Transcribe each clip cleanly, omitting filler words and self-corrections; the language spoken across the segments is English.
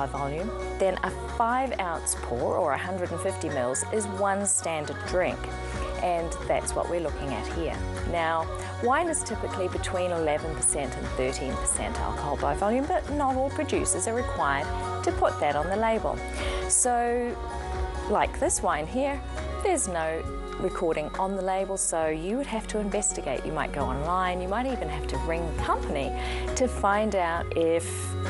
by volume, then a 5-ounce pour, or 150 mils, is one standard drink. And that's what we're looking at here. Now, wine is typically between 11% and 13% alcohol by volume, but not all producers are required to put that on the label. So, like this wine here, there's no recording on the label, so you would have to investigate. You might go online, you might even have to ring the company to find out if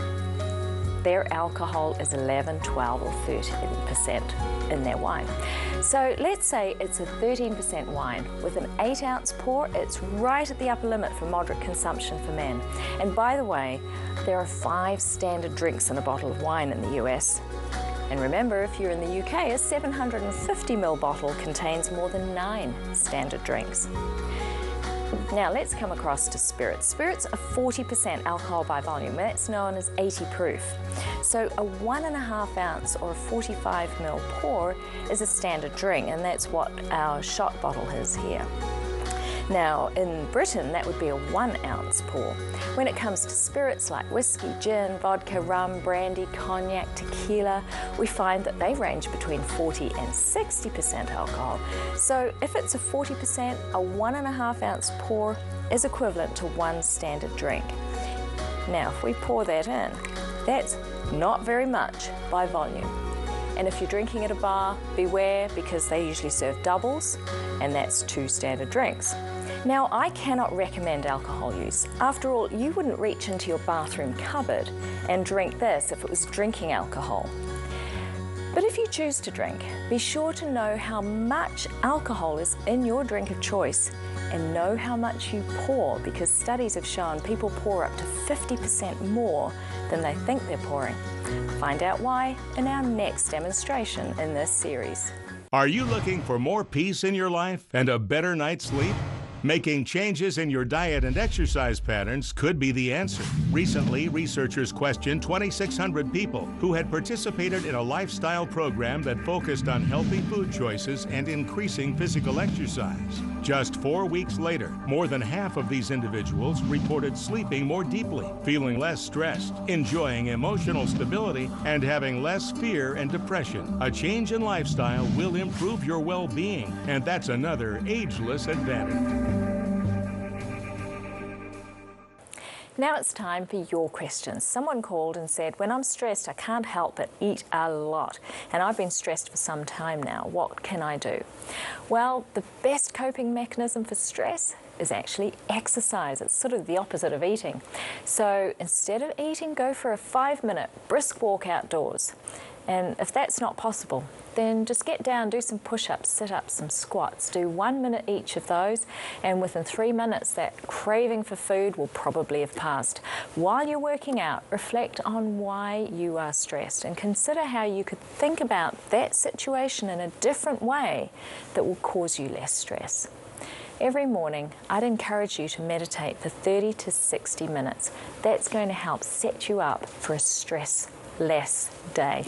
their alcohol is 11, 12 or 13% in their wine. So let's say it's a 13% wine. With an 8-ounce pour, it's right at the upper limit for moderate consumption for men. And by the way, there are 5 standard drinks in a bottle of wine in the US. And remember, if you're in the UK, a 750 ml bottle contains more than 9 standard drinks. Now let's come across to spirits. Spirits are 40% alcohol by volume. That's known as 80 proof. So a 1.5 ounce or a 45 ml pour is a standard drink, and that's what our shot bottle is here. Now in Britain, that would be a 1 ounce pour. When it comes to spirits like whiskey, gin, vodka, rum, brandy, cognac, tequila, we find that they range between 40 and 60% alcohol. So if it's a 40%, a 1.5 ounce pour is equivalent to 1 standard drink. Now if we pour that in, that's not very much by volume. And if you're drinking at a bar, beware, because they usually serve doubles, and that's 2 standard drinks. Now, I cannot recommend alcohol use. After all, you wouldn't reach into your bathroom cupboard and drink this if it was drinking alcohol. But if you choose to drink, be sure to know how much alcohol is in your drink of choice and know how much you pour, because studies have shown people pour up to 50% more than they think they're pouring. Find out why in our next demonstration in this series. Are you looking for more peace in your life and a better night's sleep? Making changes in your diet and exercise patterns could be the answer. Recently, researchers questioned 2,600 people who had participated in a lifestyle program that focused on healthy food choices and increasing physical exercise. Just 4 weeks later, more than half of these individuals reported sleeping more deeply, feeling less stressed, enjoying emotional stability, and having less fear and depression. A change in lifestyle will improve your well-being, and that's another ageless advantage. Now it's time for your questions. Someone called and said, when I'm stressed, I can't help but eat a lot. And I've been stressed for some time now. What can I do? Well, the best coping mechanism for stress is actually exercise. It's sort of the opposite of eating. So instead of eating, go for a 5-minute brisk walk outdoors. And if that's not possible, then just get down, do some push-ups, sit-ups, some squats. Do 1 minute each of those, and within 3 minutes, that craving for food will probably have passed. While you're working out, reflect on why you are stressed and consider how you could think about that situation in a different way that will cause you less stress. Every morning, I'd encourage you to meditate for 30 to 60 minutes. That's going to help set you up for a stress-less day.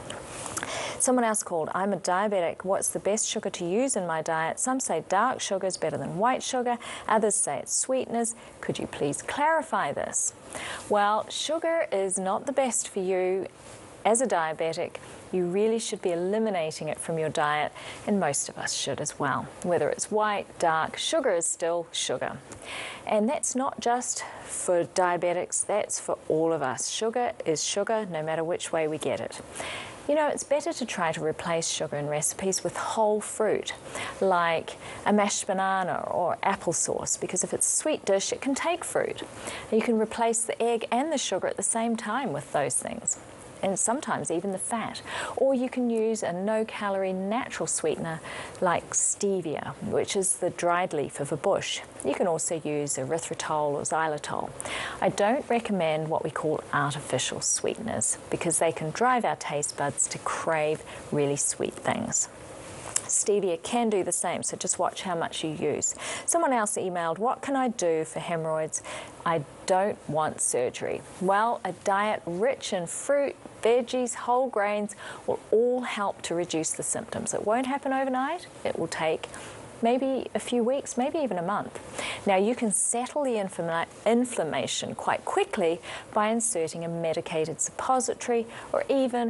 Someone else called, I'm a diabetic. What's the best sugar to use in my diet? Some say dark sugar is better than white sugar. Others say it's sweeteners. Could you please clarify this? Well, sugar is not the best for you as a diabetic. You really should be eliminating it from your diet, and most of us should as well. Whether it's white, dark, sugar is still sugar. And that's not just for diabetics, that's for all of us. Sugar is sugar, no matter which way we get it. You know, it's better to try to replace sugar in recipes with whole fruit, like a mashed banana or applesauce, because if it's a sweet dish, it can take fruit. You can replace the egg and the sugar at the same time with those things, and sometimes even the fat. Or you can use a no-calorie natural sweetener like stevia, which is the dried leaf of a bush. You can also use erythritol or xylitol. I don't recommend what we call artificial sweeteners because they can drive our taste buds to crave really sweet things. Stevia can do the same, so just watch how much you use. Someone else emailed, what can I do for hemorrhoids? I don't want surgery. Well, a diet rich in fruit, veggies, whole grains will all help to reduce the symptoms. It won't happen overnight. It will take maybe a few weeks, maybe even a month. Now, you can settle the inflammation quite quickly by inserting a medicated suppository or even